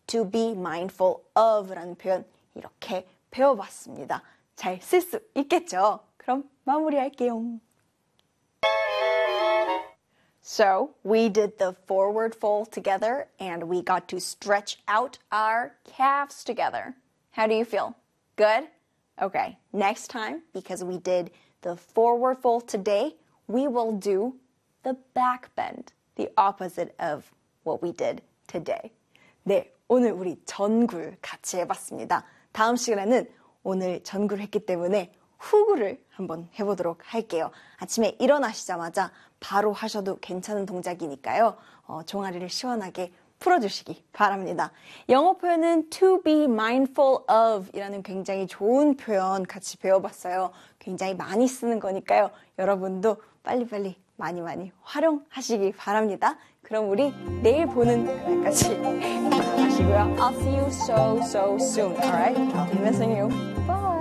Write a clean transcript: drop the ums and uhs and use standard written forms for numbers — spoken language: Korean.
to be mindful of라는 표현 이렇게 배워봤습니다. 잘 쓸 수 있겠죠? 그럼 마무리할게요. So we did the forward fold together and we got to stretch out our calves together. How do you feel? Good? Okay, next time, because we did the forward fold today, we will do the back bend, the opposite of what we did today. 네, 오늘 우리 전굴 같이 해봤습니다. 다음 시간에는 오늘 전굴 했기 때문에 후구를 한번 해보도록 할게요. 아침에 일어나시자마자 바로 하셔도 괜찮은 동작이니까요. 종아리를 시원하게 풀어주시기 바랍니다. 영어 표현은 to be mindful of 이라는 굉장히 좋은 표현 같이 배워봤어요. 굉장히 많이 쓰는 거니까요. 여러분도 빨리빨리 많이 활용하시기 바랍니다. 그럼 우리 내일 보는 그날까지 건강하시고요. I'll see you so soon. Alright? I'll be missing you. Bye.